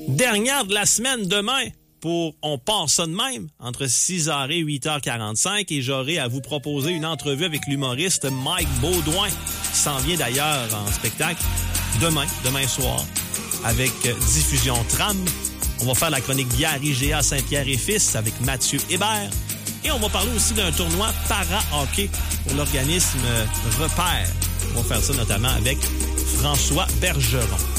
Dernière de la semaine demain pour On part ça de même, entre 6h et 8h45. Et j'aurai à vous proposer une entrevue avec l'humoriste Mike Baudouin, qui s'en vient d'ailleurs en spectacle demain soir, avec Diffusion Tram. On va faire la chronique bière IGA Saint-Pierre et Fils avec Mathieu Hébert. Et on va parler aussi d'un tournoi para-hockey pour l'organisme Repère. On va faire ça notamment avec François Bergeron.